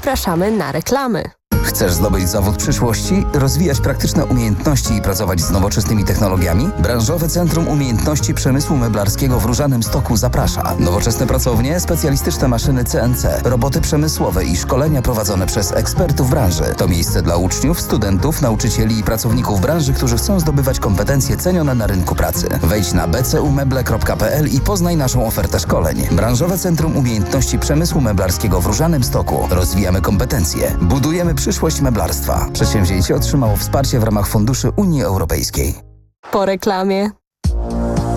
Zapraszamy na reklamy. Chcesz zdobyć zawód przyszłości, rozwijać praktyczne umiejętności i pracować z nowoczesnymi technologiami? Branżowe Centrum Umiejętności Przemysłu Meblarskiego w Różanym Stoku zaprasza. Nowoczesne pracownie, specjalistyczne maszyny CNC, roboty przemysłowe i szkolenia prowadzone przez ekspertów branży. To miejsce dla uczniów, studentów, nauczycieli i pracowników branży, którzy chcą zdobywać kompetencje cenione na rynku pracy. Wejdź na bcumeble.pl i poznaj naszą ofertę szkoleń. Branżowe Centrum Umiejętności Przemysłu Meblarskiego w Różanym Stoku. Rozwijamy kompetencje. Budujemy przyszłość meblarstwa. Przedsięwzięcie otrzymało wsparcie w ramach funduszy Unii Europejskiej. Po reklamie.